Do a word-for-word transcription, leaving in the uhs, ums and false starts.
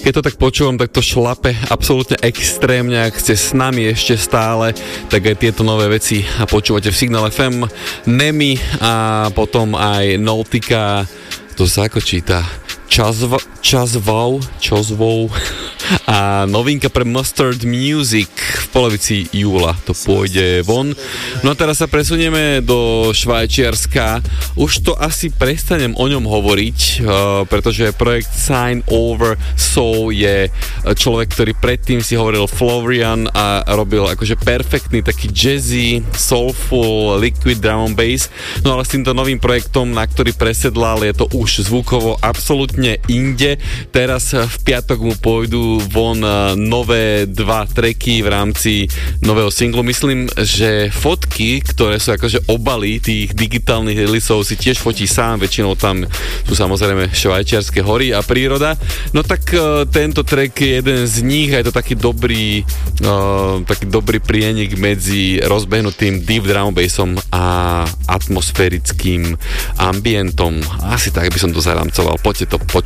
Keď to tak počúvam, tak to šlape absolútne extrémne. Ak ste s nami ešte stále, tak aj tieto nové veci počúvate v Signál ef em. Nemi a potom aj Nautica, to sa ako číta, Čazv- Čazvou, Čazvou a novinka pre Mustard Music v polovici júla to pôjde von. No a teraz sa presunieme do Švajčiarska. Už to asi prestanem o ňom hovoriť, uh, pretože projekt Sign Over Soul je človek, ktorý predtým si hovoril Florian a robil akože perfektný taký jazzy, soulful, liquid drum and bass. No ale s týmto novým projektom, na ktorý presedlal, je to už zvukovo absolútne inde. Teraz v piatok mu pôjdu von nové dva tracky v rámci nového singlu. Myslím, že fotky, ktoré sú akože obaly tých digitálnych releaseov, si tiež fotí sám, väčšinou tam sú samozrejme švajčiarske hory a príroda. No tak uh, tento track je jeden z nich a je to taký dobrý uh, taký dobrý prienik medzi rozbehnutým deep drum bassom a atmosférickým ambientom. Asi tak by som to zaramcoval. Poďte to počuť.